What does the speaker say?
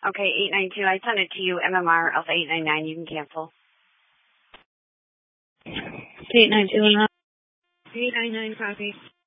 Okay, 892. I sent it to you. MMR Alpha 899. You can cancel. 892. 899 copy.